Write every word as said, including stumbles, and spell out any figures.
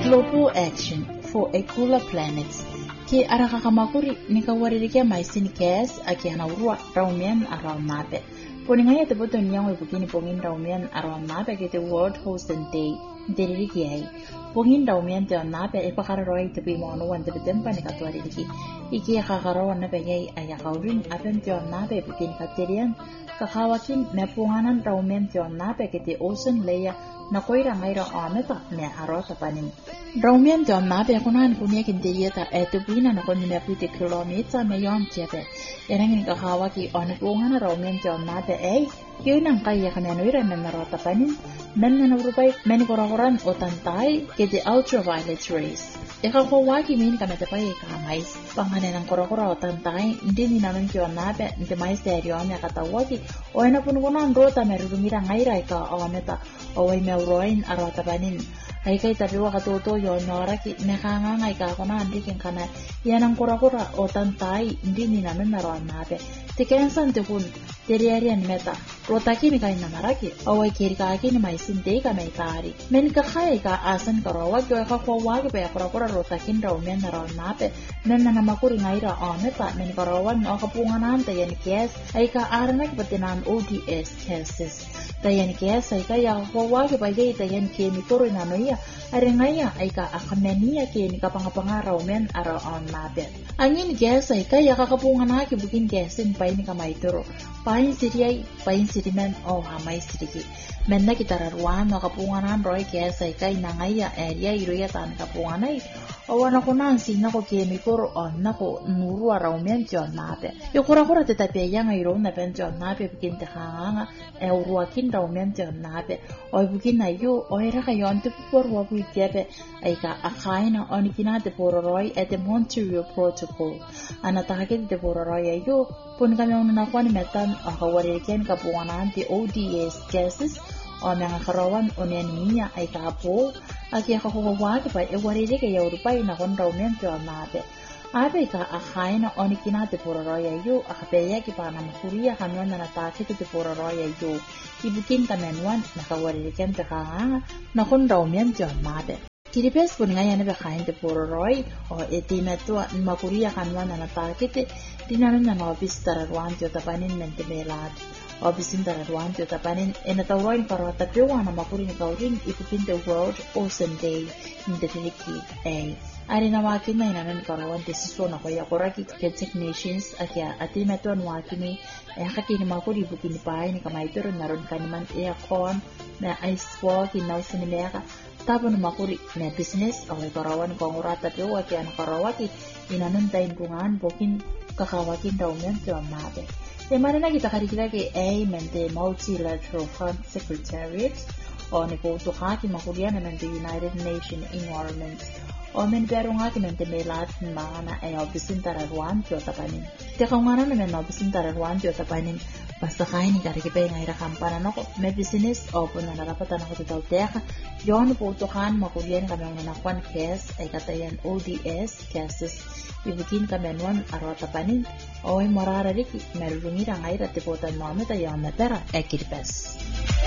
Global Action for a Cooler Planet. Ki arakakamakuri nikawaririkia maisini kes aki anaurua raumian around mape. Poningaya te boto niyang ibukini pongin raumian around mape ki the World Hosting Day. Ndiriki ai. Pongin raumian te on mape e pakararoi te pimono wan te betempa nikatuaririki. Iki akakarawan na pegay ay akaurin apen te on mape ibukini katerian. Kakawakin mepunganan raumian te on mape ki the Ocean Layer na koira ngaira ameta me arota panin. Raumian te on mape kunan kunia kinterieta e tupina na koni me pute kilomita me yon tiape. Erangin kakawaki on pungana raumian te on mape ei yunang kaya kananuira me narota panin. Men na rupai men korakoran o tantai ke the ultraviolet rays. Ikakawaki min kametapay kamais. Panganan ng korakora o tantay hindi ninanon ki on mape hindi may stereo me katawaki o ena punukunan rota me rurumira ngaira ka ameta o ay meuroin arota panin. Ay kay tabiwa katuto yon noraki nakangangay ka ako na andikin ka na yan ang kura-kura o tantay hindi ninamin naroan nabe. Tikensan tikun teriarian meta rotaki mi kay namaraki o ay kirikaki ni may sinte ka may tari. Men kakay ka asan karawag o kakawag pa kura-kura rotakin raw men naroan nabe. Men na namakuri ngayra o meta men karawan o kapunganan tayan kes ay ka aranak batinan O D S cases. Tayan kes ay kaya kakawag pa gay tayan kemikuro na noya. Arengaya ay ka akamenia kini kapangapangaraw men araw on mapet. Angin gas ay kaya kakapungan na kibukin gasin pa ini kamaituro. Pahin siri ay pahin siri men o hamay siri. Men na kitararuan no kapunganan roy gas ay kay nangaya area iruya tan kapungan ay o wana ko nan sina ko kemikuro on nako nuru araw men jon mapet. Yukura-kura tetapi yang ay ron na pen jon mapet bikin tekanga e uruakin raw men jon mapet. O bukin na yu o era kayon tipur wabu Tiape ay ka akaina onikina de pororoy at the Montreal Protocol. Anatahakit de pororoy ay yo pun kami ang nanakuha ni metan o kawaririkin kapunganan ti O D S cases o mga karawan o niya ay kapo at iya kakukawag pa e waririk ay Europay na konrawmen ti o nabe. Abe ka akaina onikina de pororoy ay yo akapeya ki pa na makuriya kami ang nanatakit de pororoy ay yo. Ibukin kamenwan nakawaririkin ti kanga na konrawmen ti o nabe. Kiripes pun nga yan na bakain te pororoy o iti na to makuriya kanwa na natakit dinanon na nobis tararuan tiyo tapanin mente melat obisin tararuan tiyo tapanin e natawroin para tapiwa na makuri ni kaurin ipupin the World Ocean Day in the Philippines ay ari na wakin na inanon karawan desisyon ako ya koraki ketsek nations at ya ati na to ang wakini ay kakini makuri bukin ni pahay ni kamaituro naron kaniman aircon na ice wall kinaw sinimeka tapos makuri na business o karawan kong urata pero waki ang karawaki inanon tayo bungan bukin kakawakin daw men tiyo mabe. E marina kita karikita kay A mente multilateral fund secretariat o niputo ka ki makuriyan na mente United Nations Environment o men pero nga ki mente may lahat ng mga na ay obisin tararuan tiyo tapanin. Teka nga na naman obisin tararuan tiyo tapanin basta kain ni karikipa yung ayra kampanan ako may business o po na narapatan ako tutaw teka yon puto kan makuriyan kami ang nanakwan kes ay katayan O D S cases ibukin kami nuan arota panin o ay mararariki merulungirang ayra tiputan mo amita yung matera ekiripes.